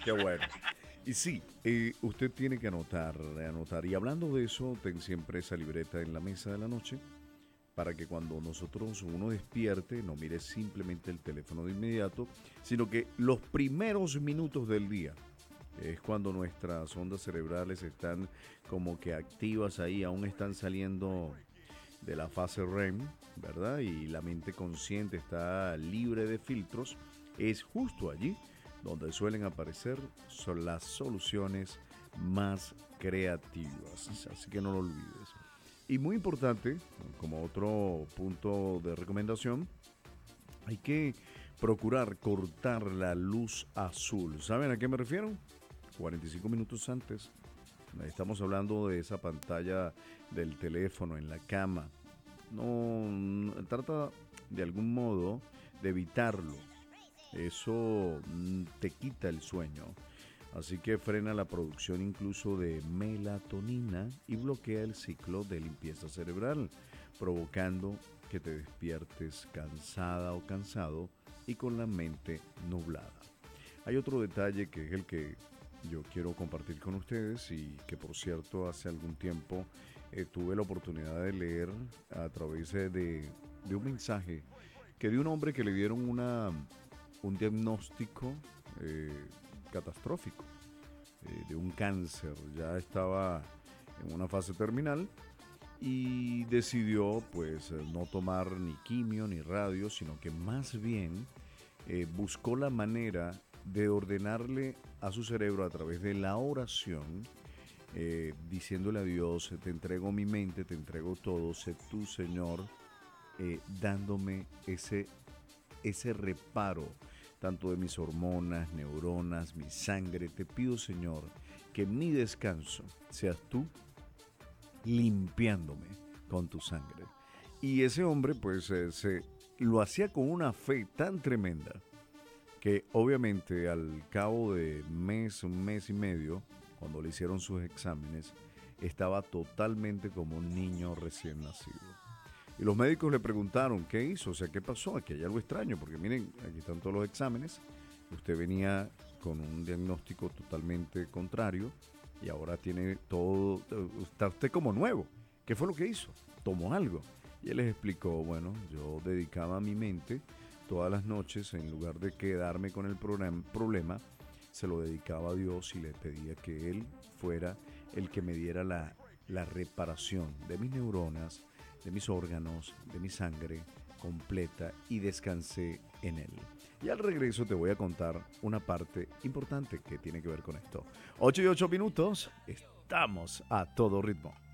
Qué bueno. Y sí, usted tiene que anotar, anotar. Y hablando de eso, ten siempre esa libreta en la mesa de la noche para que cuando uno despierte, no mire simplemente el teléfono de inmediato, sino que los primeros minutos del día es cuando nuestras ondas cerebrales están como que activas ahí, aún están saliendo de la fase REM, ¿verdad? Y la mente consciente está libre de filtros, es justo allí donde suelen aparecer son las soluciones más creativas. Así que no lo olvides. Y muy importante, como otro punto de recomendación, hay que procurar cortar la luz azul. ¿Saben a qué me refiero? 45 minutos antes. Estamos hablando de esa pantalla del teléfono en la cama. Trata de algún modo de evitarlo. Eso te quita el sueño. Así que frena la producción incluso de melatonina y bloquea el ciclo de limpieza cerebral, provocando que te despiertes cansada o cansado y con la mente nublada. Hay otro detalle que es el que yo quiero compartir con ustedes y que por cierto hace algún tiempo tuve la oportunidad de leer a través de un mensaje que de un hombre que le dieron un diagnóstico catastrófico de un cáncer. Ya estaba en una fase terminal y decidió pues no tomar ni quimio ni radio, sino que más bien buscó la manera de ordenarle a su cerebro a través de la oración, diciéndole a Dios, te entrego mi mente, te entrego todo, sé tú Señor, dándome ese reparo, tanto de mis hormonas, neuronas, mi sangre. Te pido, Señor, que mi descanso seas tú limpiándome con tu sangre. Y ese hombre, pues, lo hacía con una fe tan tremenda que obviamente al cabo de un mes y medio, cuando le hicieron sus exámenes, estaba totalmente como un niño recién nacido. Y los médicos le preguntaron, ¿qué hizo? O sea, ¿qué pasó? Aquí hay algo extraño, porque miren, aquí están todos los exámenes. Usted venía con un diagnóstico totalmente contrario y ahora tiene todo, está usted como nuevo. ¿Qué fue lo que hizo? Tomó algo. Y él les explicó, bueno, yo dedicaba mi mente todas las noches, en lugar de quedarme con el problema, se lo dedicaba a Dios y le pedía que Él fuera el que me diera la reparación de mis neuronas, de mis órganos, de mi sangre completa y descansé en Él. Y al regreso te voy a contar una parte importante que tiene que ver con esto. 8 y 8 minutos, estamos a todo ritmo.